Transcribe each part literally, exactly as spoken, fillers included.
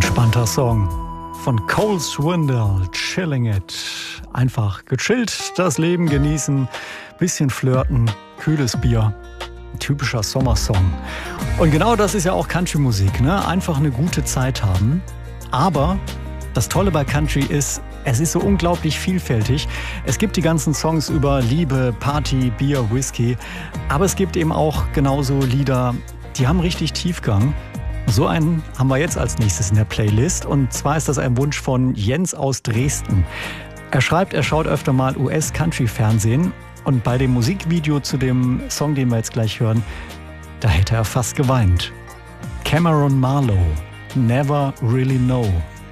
Entspannter Song von Cole Swindell, Chilling It. Einfach gechillt, das Leben genießen, bisschen flirten, kühles Bier. Ein typischer Sommersong. Und genau das ist ja auch Country-Musik, ne? Einfach eine gute Zeit haben. Aber das Tolle bei Country ist, es ist so unglaublich vielfältig. Es gibt die ganzen Songs über Liebe, Party, Bier, Whisky. Aber es gibt eben auch genauso Lieder, die haben richtig Tiefgang. So einen haben wir jetzt als nächstes in der Playlist. Und zwar ist das ein Wunsch von Jens aus Dresden. Er schreibt, er schaut öfter mal U S-Country-Fernsehen. Und bei dem Musikvideo zu dem Song, den wir jetzt gleich hören, da hätte er fast geweint. Cameron Marlowe, Never Really Know.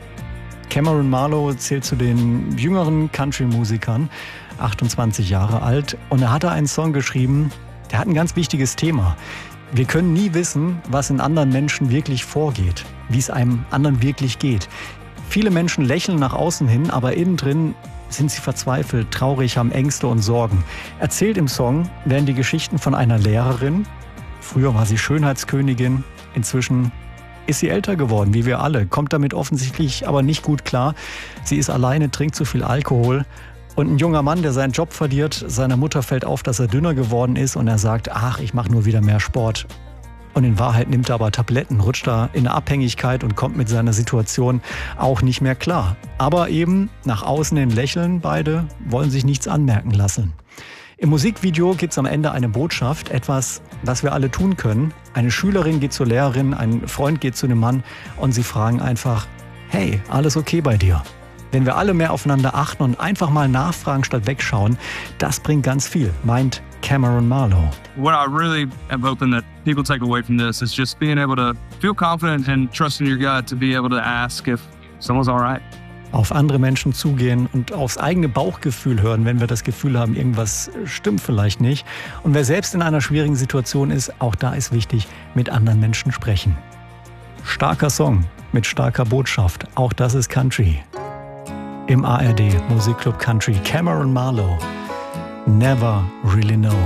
Cameron Marlowe zählt zu den jüngeren Country-Musikern, achtundzwanzig Jahre alt. Und er hatte einen Song geschrieben, der hat ein ganz wichtiges Thema. Wir können nie wissen, was in anderen Menschen wirklich vorgeht, wie es einem anderen wirklich geht. Viele Menschen lächeln nach außen hin, aber innen drin sind sie verzweifelt, traurig, haben Ängste und Sorgen. Erzählt im Song werden die Geschichten von einer Lehrerin. Früher war sie Schönheitskönigin, inzwischen ist sie älter geworden, wie wir alle, kommt damit offensichtlich aber nicht gut klar. Sie ist alleine, trinkt zu viel Alkohol. Und ein junger Mann, der seinen Job verliert, seiner Mutter fällt auf, dass er dünner geworden ist und er sagt, ach, ich mache nur wieder mehr Sport. Und in Wahrheit nimmt er aber Tabletten, rutscht da in eine Abhängigkeit und kommt mit seiner Situation auch nicht mehr klar. Aber eben nach außen hin lächeln beide, wollen sich nichts anmerken lassen. Im Musikvideo gibt es am Ende eine Botschaft, etwas, was wir alle tun können. Eine Schülerin geht zur Lehrerin, ein Freund geht zu einem Mann und sie fragen einfach, hey, alles okay bei dir? Wenn wir alle mehr aufeinander achten und einfach mal nachfragen statt wegschauen, das bringt ganz viel, meint Cameron Marlowe. What I really am hoping that people take away from this is just being able to feel confident and trusting your gut to be able to ask if someone's all right. Auf andere Menschen zugehen und aufs eigene Bauchgefühl hören, wenn wir das Gefühl haben, irgendwas stimmt vielleicht nicht. Und wer selbst in einer schwierigen Situation ist, auch da ist wichtig, mit anderen Menschen sprechen. Starker Song mit starker Botschaft, auch das ist Country. Im A R D Musikclub Country, Cameron Marlowe, Never Really Know.